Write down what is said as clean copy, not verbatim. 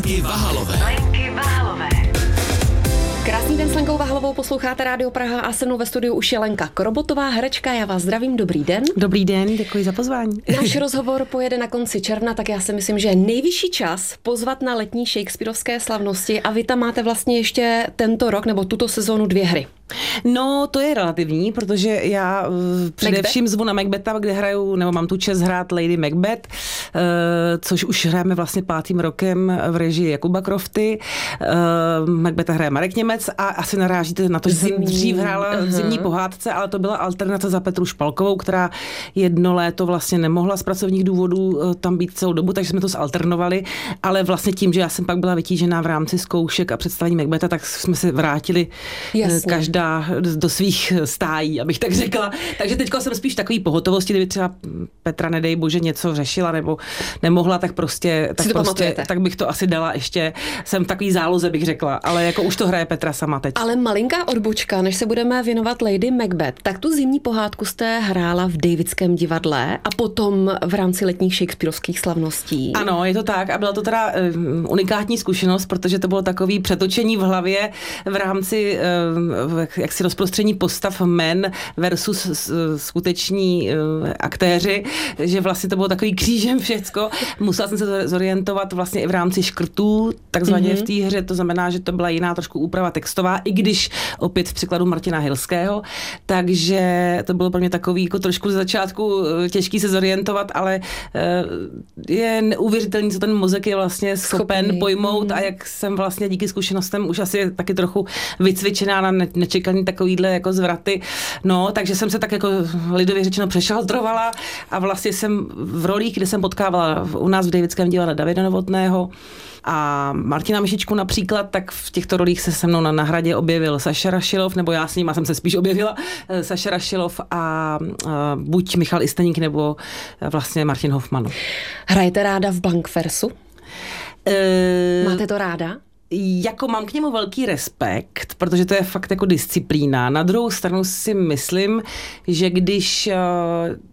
Lenky Vahalové. Krásný den s Lenkou Vahalovou, posloucháte Rádio Praha a se mnou ve studiu už je Lenka Krobotová, herečka, já vás zdravím, dobrý den. Dobrý den, děkuji za pozvání. Náš rozhovor pojede na konci června, tak já si myslím, že je nejvyšší čas pozvat na letní shakespearovské slavnosti a vy tam máte vlastně ještě tento rok nebo tuto sezónu 2 hry. No, to je relativní, protože já především zvu na Macbetha, kde hraju, nebo mám tu čest hrát Lady Macbeth, což už hrajeme vlastně 5. rokem v režii Jakuba Crofty. Macbetha hraje Marek Němec a asi narážíte na to, že jsem dřív hrála v Zimní pohádce, ale to byla alternace za Petru Špalkovou, která jedno léto vlastně nemohla z pracovních důvodů tam být celou dobu, takže jsme to zalternovali, ale vlastně tím, že já jsem pak byla vytížená v rámci zkoušek a představení Macbetha, tak jsme se vrátili každá do svých stájí, abych tak řekla. Takže teďka jsem spíš takový pohotovosti, kdyby třeba Petra, nedej bože, něco řešila nebo nemohla, tak tak bych to asi dala ještě. Jsem takový záloze, bych řekla, ale jako už to hraje Petra sama teď. Ale malinká odbočka, než se budeme věnovat Lady Macbeth, tak tu Zimní pohádku jste hrála v Davidském divadle a potom v rámci letních shakespearovských slavností. Ano, je to tak a byla to teda unikátní zkušenost, protože to bylo takový přetočení v hlavě v rámci jaksi rozprostření postav men versus skuteční aktéři, že vlastně to bylo takový křížem všecko. Musela jsem se zorientovat vlastně i v rámci škrtů, takzvaně v té hře, to znamená, že to byla jiná trošku úprava textová, i když opět v překladu Martina Hilského, takže to bylo pro mě takový jako trošku ze začátku těžký se zorientovat, ale je neuvěřitelný, co ten mozek je vlastně schopen pojmout a jak jsem vlastně díky zkušenostem už asi taky trochu vycvičená na nečekaný takovýhle jako zvraty. No, takže jsem se tak jako lidově řečeno přešaltrovala a vlastně jsem v rolích, kde jsem potkávala u nás v Davidském divadle Davida Novotného a Martina Myšičku například, tak v těchto rolích se mnou na hradě objevil Saša Rašilov, nebo já s ním, a jsem se spíš objevila, Saša Rašilov a buď Michal Isteník, nebo vlastně Martin Hofman. Hrajete ráda v Blankversu? Máte to ráda? Jako mám k němu velký respekt, protože to je fakt jako disciplína. Na druhou stranu si myslím, že když